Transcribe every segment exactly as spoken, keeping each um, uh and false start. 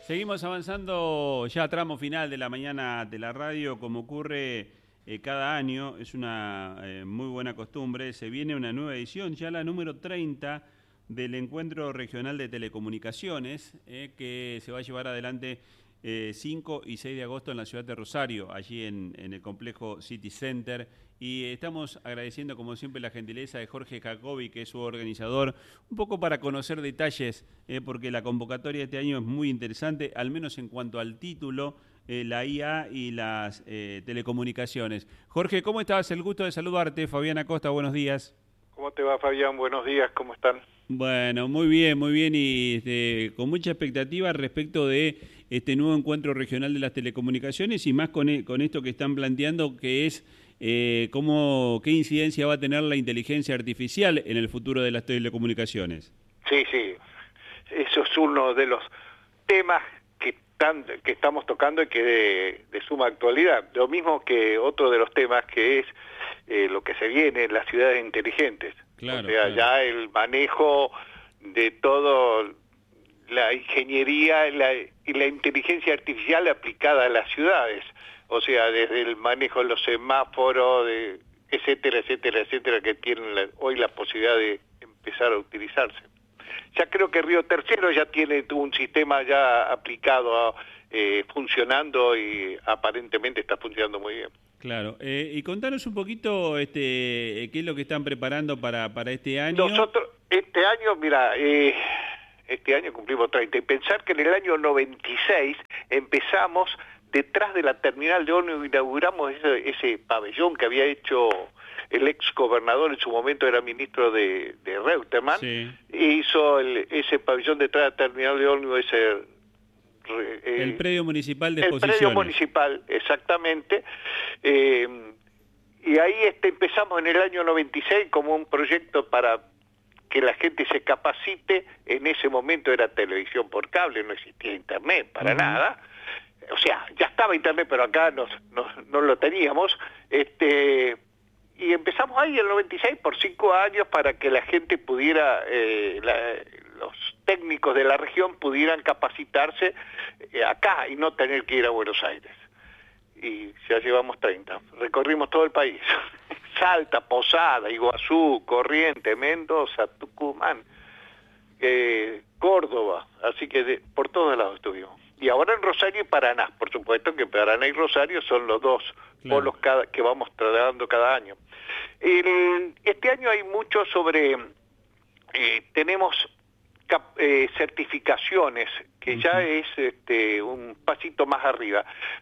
Seguimos avanzando ya a tramo final de la mañana de la radio, como ocurre eh, cada año, es una eh, muy buena costumbre. Se viene una nueva edición, ya la número treinta del Encuentro Regional de Telecomunicaciones, eh, que se va a llevar adelante eh, cinco y seis de agosto en la ciudad de Rosario, allí en, en el complejo City Center. Y estamos agradeciendo, como siempre, la gentileza de Jorge Jacobi, que es su organizador, un poco para conocer detalles, eh, porque la convocatoria de este año es muy interesante, al menos en cuanto al título, eh, la I A y las eh, telecomunicaciones. Jorge, ¿cómo estás? El gusto de saludarte. Fabián Acosta, buenos días. ¿Cómo te va, Fabián? Buenos días, ¿cómo están? Bueno, muy bien, muy bien, y este, con mucha expectativa respecto de este nuevo encuentro regional de las telecomunicaciones y más con, con esto que están planteando, que es eh, cómo, qué incidencia va a tener la inteligencia artificial en el futuro de las telecomunicaciones. Sí, sí, eso es uno de los temas que, están, que estamos tocando y que de, de suma actualidad. Lo mismo que otro de los temas que es eh, lo que se viene en las ciudades inteligentes. Claro, o sea, claro. ya el manejo de todo la ingeniería la, y la inteligencia artificial aplicada a las ciudades. O sea, desde el manejo de los semáforos, de, etcétera, etcétera, etcétera, que tienen la, hoy la posibilidad de empezar a utilizarse. Ya creo que Río Tercero ya tiene un sistema ya aplicado, eh, funcionando y aparentemente está funcionando muy bien. Claro, eh, y contanos un poquito este, qué es lo que están preparando para, para este año. Nosotros, este año, mira, eh, este año cumplimos treinta, y pensar que en el año noventa y seis empezamos, detrás de la terminal de ómnibus, inauguramos ese, ese pabellón que había hecho el ex gobernador, en su momento era ministro de, de Reutemann, sí. Hizo el, ese pabellón detrás de la terminal de ómnibus, ese... Eh, el predio municipal de exposiciones. El predio municipal, exactamente. Eh, y ahí este, empezamos en el año noventa y seis como un proyecto para que la gente se capacite. En ese momento era televisión por cable, no existía internet para uh-huh. nada. O sea, ya estaba internet, pero acá no, no, no lo teníamos. Este, y empezamos ahí en el noventa y seis por cinco años para que la gente pudiera... Eh, la, los técnicos de la región pudieran capacitarse eh, acá y no tener que ir a Buenos Aires. Y ya llevamos treinta. Recorrimos todo el país. Salta, Posada, Iguazú, Corrientes, Mendoza, Tucumán, eh, Córdoba. Así que de, por todos lados estuvimos. Y ahora en Rosario y Paraná. Por supuesto que Paraná y Rosario son los dos claro. polos cada, que vamos trasladando cada año. El, este año hay mucho sobre... Eh, tenemos... Cap, eh, certificaciones, que uh-huh. ya es este, un pasito más arriba,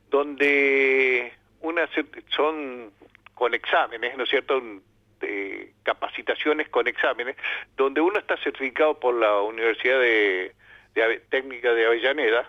donde unas son con exámenes, ¿no es cierto?, de capacitaciones con exámenes, donde uno está certificado por la Universidad de, de Técnica de Avellaneda,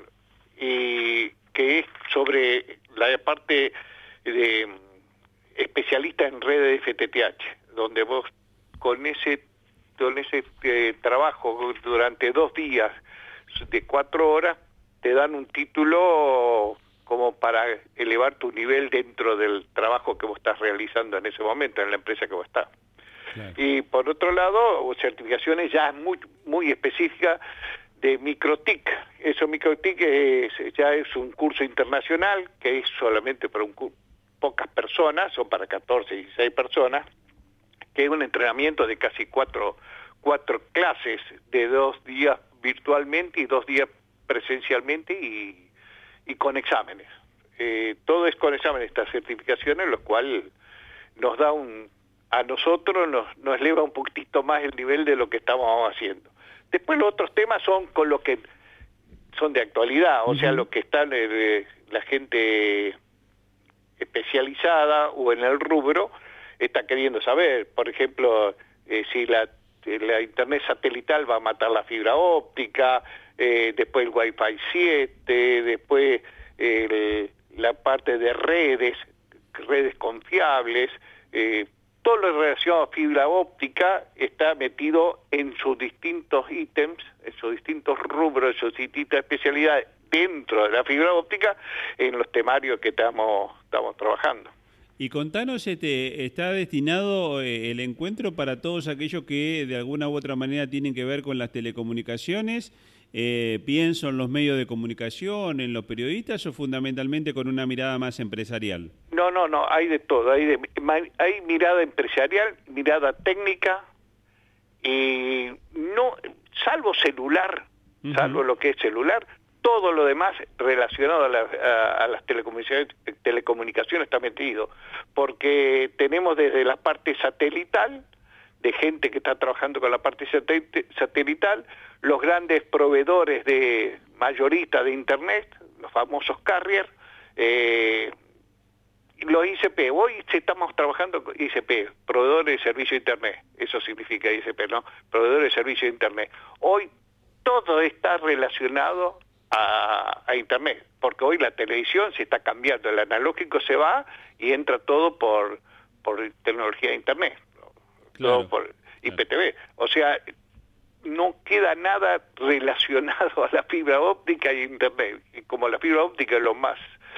y que es sobre la parte de especialista en redes de F T T H, donde vos con ese con ese eh, trabajo durante dos días de cuatro horas te dan un título como para elevar tu nivel dentro del trabajo que vos estás realizando en ese momento, en la empresa que vos estás. Claro. Y por otro lado, certificaciones ya muy, muy específicas de MikroTik. Eso MikroTik es, ya es un curso internacional que es solamente para un, pocas personas, son para catorce, dieciséis personas, que es un entrenamiento de casi cuatro, cuatro clases, de dos días virtualmente y dos días presencialmente y, y con exámenes. Eh, todo es con exámenes, estas certificaciones, lo cual nos da un, a nosotros nos, nos eleva un poquitito más el nivel de lo que estamos haciendo. Después los otros temas son con lo que son de actualidad, o uh-huh. sea, lo que están eh, la gente especializada o en el rubro está queriendo saber, por ejemplo, eh, si la, la internet satelital va a matar la fibra óptica, eh, después el Wi-Fi siete, después eh, la parte de redes, redes confiables, eh, todo lo relacionado a fibra óptica está metido en sus distintos ítems, en sus distintos rubros, en sus distintas especialidades dentro de la fibra óptica, en los temarios que estamos, estamos trabajando. Y contanos, este, ¿está destinado eh, el encuentro para todos aquellos que de alguna u otra manera tienen que ver con las telecomunicaciones? eh, pienso en los medios de comunicación, en los periodistas, o fundamentalmente con una mirada más empresarial? No, no, no, hay de todo. Hay, de, hay mirada empresarial, mirada técnica, y no, salvo celular, uh-huh. salvo lo que es celular, todo lo demás relacionado a, la, a, a las telecomunicaciones, telecomunicaciones está metido, porque tenemos desde la parte satelital, de gente que está trabajando con la parte satelital, los grandes proveedores de mayoristas de Internet, los famosos carrier, eh, los I C P. Hoy estamos trabajando con I C P, proveedores de servicio de Internet, eso significa I C P, ¿no? Proveedores de servicio de Internet. Hoy todo está relacionado a, a Internet, porque hoy la televisión se está cambiando, el analógico se va y entra todo por, por tecnología de Internet. Claro, todo por I P T V. Claro. O sea, no queda nada relacionado a la fibra óptica y Internet. Y como la fibra óptica es lo más,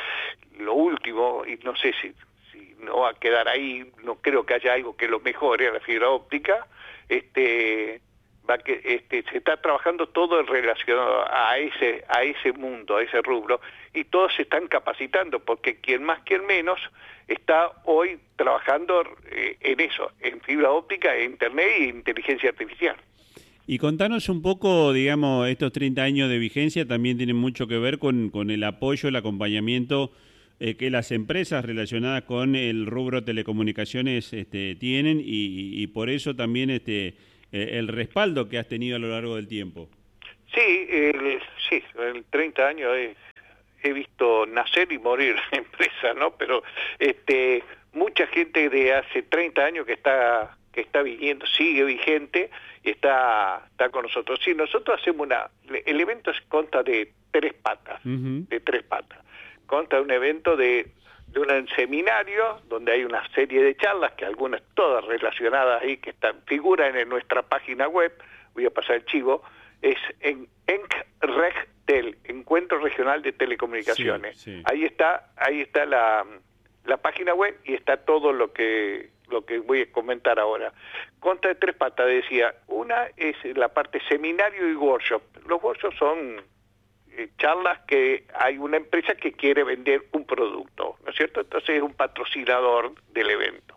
lo último, y no sé si, si no va a quedar ahí, no creo que haya algo que lo mejore a la fibra óptica, este, va que, este, se está trabajando todo relacionado a ese, a ese mundo, a ese rubro, y todos se están capacitando, porque quien más, quien menos, está hoy trabajando eh, en eso, en fibra óptica, en Internet e inteligencia artificial. Y contanos un poco, digamos, estos treinta años de vigencia también tienen mucho que ver con, con el apoyo, el acompañamiento eh, que las empresas relacionadas con el rubro telecomunicaciones este, tienen y, y por eso también este eh, el respaldo que has tenido a lo largo del tiempo. Sí, el, sí, en treinta años he, he visto nacer y morir la empresa, ¿no? Pero este, mucha gente de hace treinta años que está que está viniendo, sigue vigente y está, está con nosotros. Sí, nosotros hacemos una... El evento consta de tres patas, uh-huh. de tres patas. Consta de un evento de, de un seminario donde hay una serie de charlas, que algunas todas relacionadas ahí, que están figuran en nuestra página web, voy a pasar el chivo, es en ENCREGTEL, Encuentro Regional de Telecomunicaciones. Sí, sí. Ahí está, ahí está la, la página web y está todo lo que... lo que voy a comentar ahora. Consta de tres patas, decía. Una es la parte seminario y workshop. Los workshops son eh, charlas que hay una empresa que quiere vender un producto, ¿no es cierto? Entonces es un patrocinador del evento.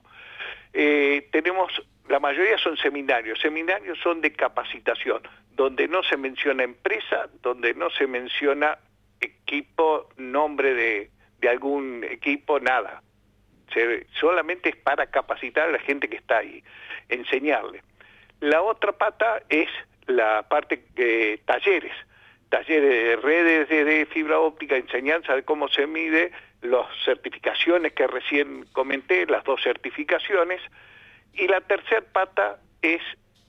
Eh, tenemos, la mayoría son seminarios. Seminarios son de capacitación, donde no se menciona empresa, donde no se menciona equipo, nombre de, de algún equipo, nada. Se, solamente es para capacitar a la gente que está ahí, enseñarle. La otra pata es la parte de talleres, talleres de redes de, de fibra óptica, enseñanza de cómo se mide, las certificaciones que recién comenté, las dos certificaciones, y la tercera pata es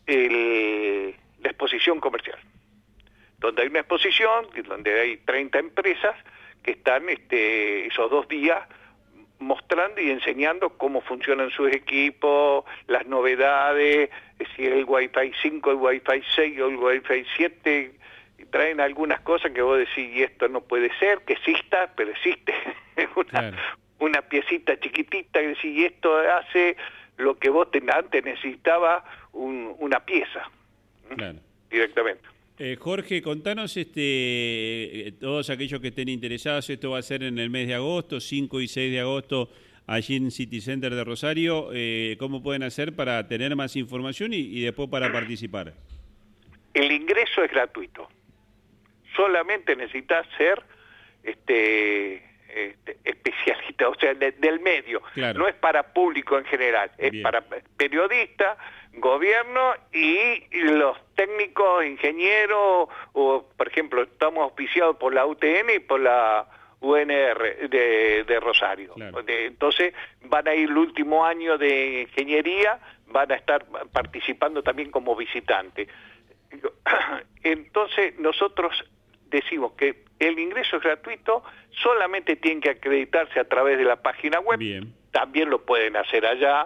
el, la exposición comercial, donde hay una exposición, donde hay treinta empresas que están este, esos dos días mostrando y enseñando cómo funcionan sus equipos, las novedades, si el Wi-Fi cinco, el Wi-Fi seis o el Wi-Fi siete, y traen algunas cosas que vos decís, y esto no puede ser, que exista, pero existe. una, claro. una piecita chiquitita que decís, y esto hace lo que vos ten, antes necesitaba un, una pieza, claro. directamente. Eh, Jorge, contanos, este, todos aquellos que estén interesados, esto va a ser en el mes de agosto, cinco y seis de agosto, allí en City Center de Rosario, eh, ¿cómo pueden hacer para tener más información y, y después para participar? El ingreso es gratuito, solamente necesitas ser este, este, especialista, o sea, de, del medio, claro. No es para público en general, es Bien. Para periodistas, gobierno y los técnicos, ingenieros, o por ejemplo, estamos auspiciados por la U T N y por la U N R de, de Rosario. Claro. De, entonces van a ir el último año de ingeniería, van a estar participando también como visitantes. Entonces nosotros decimos que el ingreso es gratuito, solamente tienen que acreditarse a través de la página web. Bien. También lo pueden hacer allá,